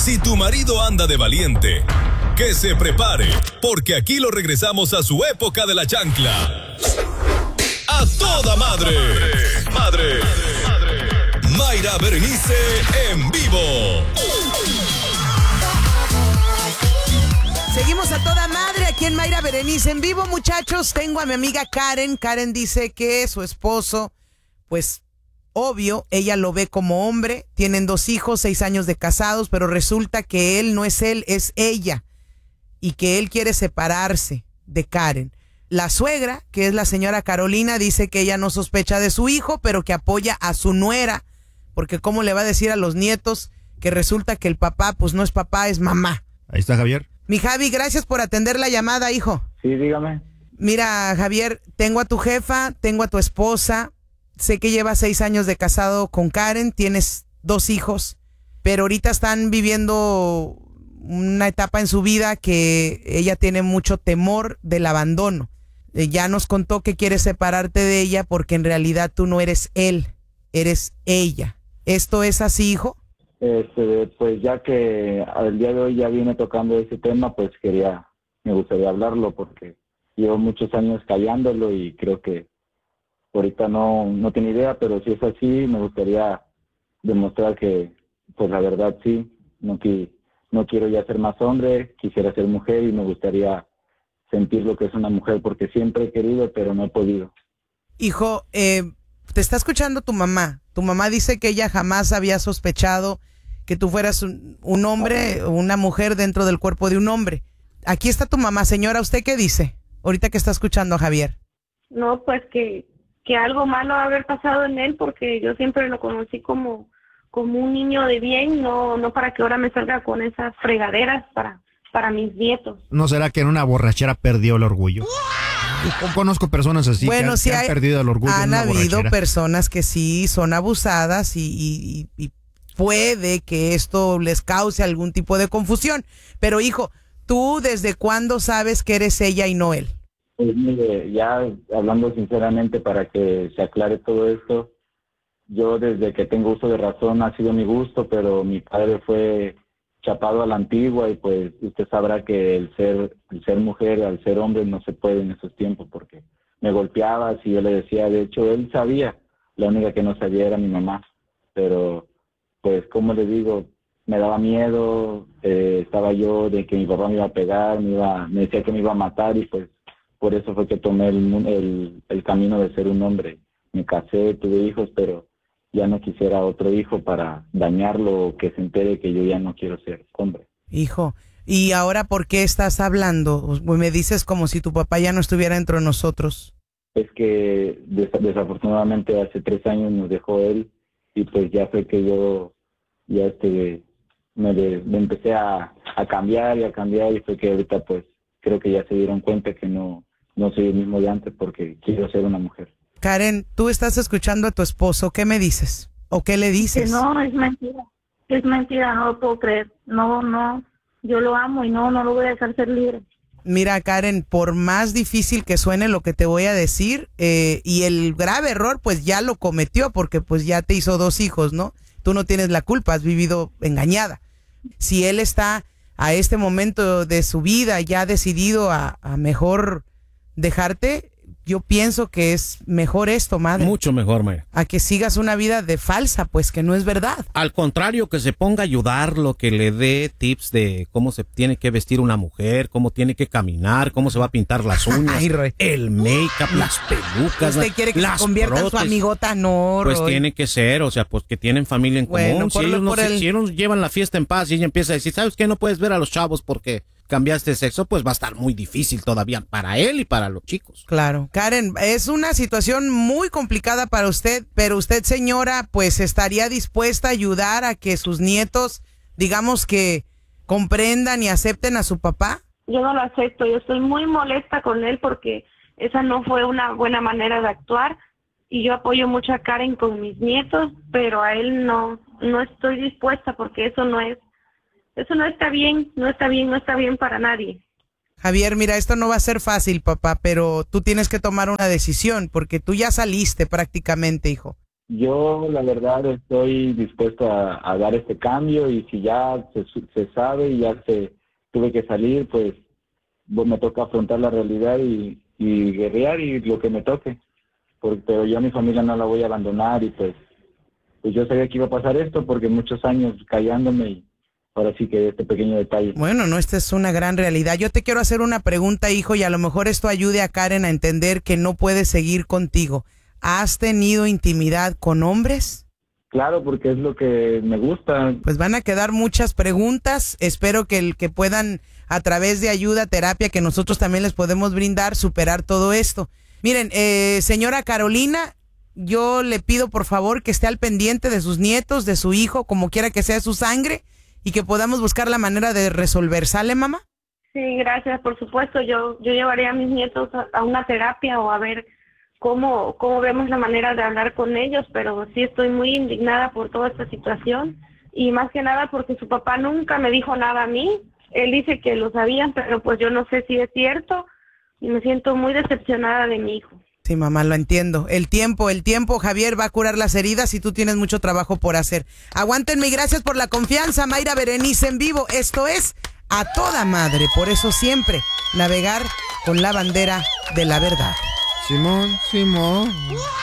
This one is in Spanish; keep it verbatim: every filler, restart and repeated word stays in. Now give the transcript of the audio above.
Si tu marido anda de valiente, que se prepare, porque aquí lo regresamos a su época de la chancla. ¡A toda madre! ¡Madre! Mayra Berenice en vivo. Seguimos a toda madre aquí en Mayra Berenice en vivo, muchachos. Tengo a mi amiga Karen. Karen dice que su esposo, pues, obvio, ella lo ve como hombre. Tienen dos hijos, seis años de casados, pero resulta que él no es él, es ella. Y que él quiere separarse de Karen. La suegra, que es la señora Carolina, dice que ella no sospecha de su hijo, pero que apoya a su nuera. Porque cómo le va a decir a los nietos que resulta que el papá, pues no es papá, es mamá. Ahí está Javier. Mi Javi, gracias por atender la llamada, hijo. Sí, dígame. Mira, Javier, tengo a tu jefa, tengo a tu esposa. Sé que llevas seis años de casado con Karen, tienes dos hijos, pero ahorita están viviendo una etapa en su vida que ella tiene mucho temor del abandono. Eh, ya nos contó que quiere separarte de ella porque en realidad tú no eres él, eres ella. ¿Esto es así, hijo? Este, pues ya que al día de hoy ya viene tocando ese tema, pues quería, me gustaría hablarlo porque llevo muchos años callándolo y creo que ahorita no, no tiene idea, pero si es así, me gustaría demostrar que, pues la verdad sí, no, qui, no quiero ya ser más hombre, quisiera ser mujer y me gustaría sentir lo que es una mujer porque siempre he querido, pero no he podido. Hijo, eh, te está escuchando tu mamá. Tu mamá dice que ella jamás había sospechado que tú fueras un, un hombre o una mujer dentro del cuerpo de un hombre. Aquí está tu mamá. Señora, ¿usted qué dice? Ahorita que está escuchando a Javier. No, pues que, que algo malo va a haber pasado en él porque yo siempre lo conocí como, como un niño de bien, no, no para que ahora me salga con esas fregaderas para, para mis nietos. ¿No será que en una borrachera perdió el orgullo? Yo conozco personas así bueno, que, han, sí que hay, han perdido el orgullo han en una habido borrachera. Personas que sí son abusadas y, y, y puede que esto les cause algún tipo de confusión. Pero hijo, ¿tú desde cuándo sabes que eres ella y no él? Pues mire, ya hablando sinceramente para que se aclare todo esto, yo desde que tengo uso de razón ha sido mi gusto, pero mi padre fue chapado a la antigua y pues usted sabrá que el ser el ser mujer al ser hombre no se puede en esos tiempos porque me golpeaba, si yo le decía, de hecho él sabía, la única que no sabía era mi mamá, pero pues como le digo, me daba miedo, eh, estaba yo de que mi papá me iba a pegar, me iba, me decía que me iba a matar y pues por eso fue que tomé el, el, el camino de ser un hombre. Me casé, tuve hijos, pero ya no quisiera otro hijo para dañarlo o que se entere que yo ya no quiero ser hombre. Hijo, ¿y ahora por qué estás hablando? Me dices como si tu papá ya no estuviera entre nosotros. Es que des- desafortunadamente hace tres años nos dejó él y pues ya fue que yo ya este me, de, me empecé a, a cambiar y a cambiar y fue que ahorita pues creo que ya se dieron cuenta que no, no soy el mismo de antes porque quiero ser una mujer. Karen, tú estás escuchando a tu esposo, ¿qué me dices? ¿O qué le dices? Que no, es mentira, es mentira, no lo puedo creer, no, no, yo lo amo y no, no lo voy a dejar ser libre. Mira, Karen, por más difícil que suene lo que te voy a decir, eh, y el grave error, pues ya lo cometió, porque pues ya te hizo dos hijos, ¿no? Tú no tienes la culpa, has vivido engañada. Si él está a este momento de su vida ya decidido a, a mejor dejarte, yo pienso que es mejor esto, madre. Mucho mejor, Mayra. A que sigas una vida de falsa, pues que no es verdad. Al contrario, que se ponga a ayudarlo, que le dé tips de cómo se tiene que vestir una mujer, cómo tiene que caminar, cómo se va a pintar las uñas, Ay, Roy. el make-up, las pelucas, ¿Usted quiere que las se convierta en su prótesis. amigota? No, Pues Roy. tiene que ser, o sea, pues que tienen familia en común. Bueno, si, por lo- ellos no por se- el- si ellos llevan la fiesta en paz y ella empieza a decir, ¿sabes qué? No puedes ver a los chavos porque cambiaste de sexo, pues va a estar muy difícil todavía para él y para los chicos. Claro. Karen, es una situación muy complicada para usted, pero usted, señora, pues estaría dispuesta a ayudar a que sus nietos, digamos que comprendan y acepten a su papá. Yo no lo acepto, yo estoy muy molesta con él porque esa no fue una buena manera de actuar y yo apoyo mucho a Karen con mis nietos, pero a él no, no estoy dispuesta porque eso no es, eso no está bien, no está bien, no está bien para nadie. Javier, mira, esto no va a ser fácil, papá, pero tú tienes que tomar una decisión porque tú ya saliste prácticamente, hijo. Yo, la verdad, estoy dispuesto a, a dar este cambio y si ya se, se sabe y ya se tuve que salir, pues me toca afrontar la realidad y, y guerrear y lo que me toque. Porque, pero yo a mi familia no la voy a abandonar y pues, pues yo sabía que iba a pasar esto porque muchos años callándome y ahora sí que este pequeño detalle. Bueno, no, esta es una gran realidad. Yo te quiero hacer una pregunta, hijo, y a lo mejor esto ayude a Karen a entender que no puede seguir contigo. ¿Has tenido intimidad con hombres? Claro, porque es lo que me gusta. Pues van a quedar muchas preguntas. Espero que el que puedan, a través de ayuda, terapia, que nosotros también les podemos brindar, superar todo esto. Miren, eh, señora Carolina, yo le pido por favor que esté al pendiente de sus nietos, de su hijo, como quiera que sea su sangre, y que podamos buscar la manera de resolver. ¿Sale, mamá? Sí, gracias, por supuesto. Yo yo llevaría a mis nietos a, a una terapia o a ver cómo, cómo vemos la manera de hablar con ellos, pero sí estoy muy indignada por toda esta situación y más que nada porque su papá nunca me dijo nada a mí. Él dice que lo sabían, pero pues yo no sé si es cierto y me siento muy decepcionada de mi hijo. Sí, mamá, lo entiendo. El tiempo, el tiempo, Javier, va a curar las heridas y tú tienes mucho trabajo por hacer. Aguántenme y gracias por la confianza. Mayra Berenice en vivo. Esto es A Toda Madre. Por eso siempre navegar con la bandera de la verdad. Simón, Simón.